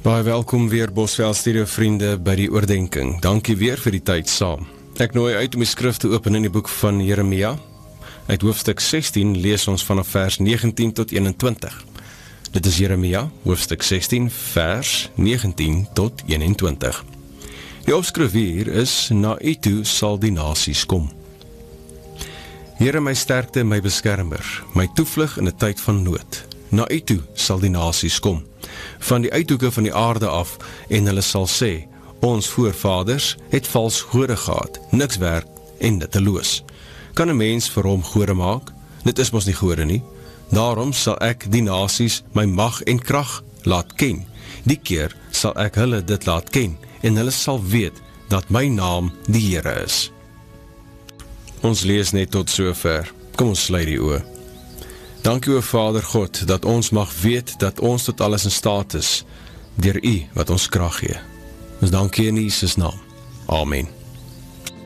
Baie welkom weer Bosveld Studio vriende by die oordenking. Dankie weer vir die tyd saam. Ek nooi uit om die skrif te open in die boek van Jeremia. Uit hoofstuk 16 lees ons vanaf vers 19 tot 21. Dit is Jeremia, hoofstuk 16, vers 19 tot 21. Die opskrif hier is, na u toe sal die nasies kom. Here my sterkte, my beskermer, my toevlug in 'n tyd van nood. Na u toe sal die nasies kom, van die uithoeke van die aarde af, en hulle sal sê, ons voorvaders het vals gode gehad, niks werk en nutteloos. Kan 'n mens vir hom gode maak? Dit is mos nie gode nie. Daarom sal ek die nasies my mag en krag laat ken. Die keer sal ek hulle dit laat ken, en hulle sal weet dat my naam die Here is. Ons lees net tot sover. Kom ons sluit die oë. Dankie o Vader God, dat ons mag weet dat ons tot alles in staat is, deur U wat ons krag gee. Ons dankie in Jesus naam. Amen.